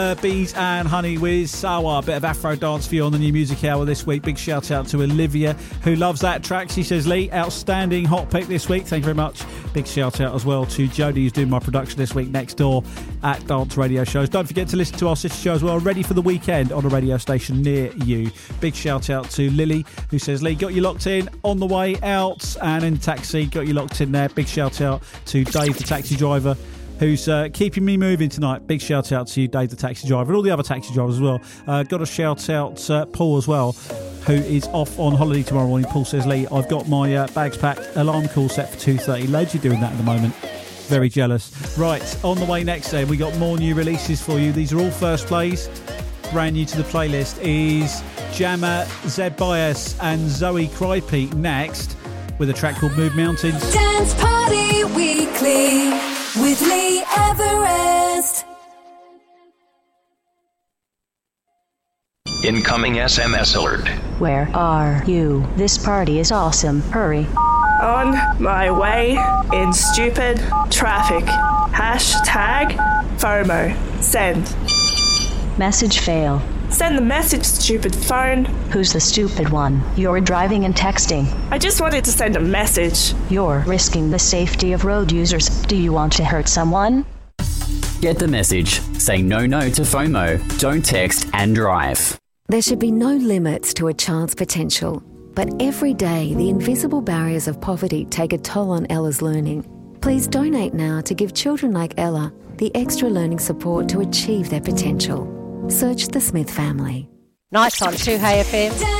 Bees and Honey with Sawa. A bit of Afro dance for you on the New Music Hour this week. Big shout out to Olivia, who loves that track. She says, Lee, outstanding hot pick this week. Thank you very much. Big shout out as well to Jodie, who's doing my production this week next door at Dance Radio Shows. Don't forget to listen to our sister show as well, Ready for the Weekend, on a radio station near you. Big shout out to Lily, who says, Lee, got you locked in on the way out and in taxi. Got you locked in there. Big shout out to Dave, the taxi driver, who's keeping me moving tonight. Big shout out to you, Dave the taxi driver, and all the other taxi drivers as well. Got to shout out Paul as well, who is off on holiday tomorrow morning. Paul says, Lee, I've got my bags packed, alarm call set for 2:30. Loads of you doing that at the moment. Very jealous. Right, on the way next then, we got more new releases for you. These are all first plays. Brand new to the playlist is Jammer, Zed Bias and Zoe Crypeat next with a track called Move Mountains. Dance Party Weekly with Lee Everest. Incoming SMS alert. Where are you? This party is awesome. Hurry. On my way in stupid traffic. Hashtag FOMO. Send. Message fail. Send the message, stupid phone. Who's the stupid one? You're driving and texting. I just wanted to send a message. You're risking the safety of road users. Do you want to hurt someone? Get the message. Say no to FOMO. Don't text and drive. There should be no limits to a child's potential. But every day, the invisible barriers of poverty take a toll on Ella's learning. Please donate now to give children like Ella the extra learning support to achieve their potential. Search the Smith family. Nights on 2Hey FM.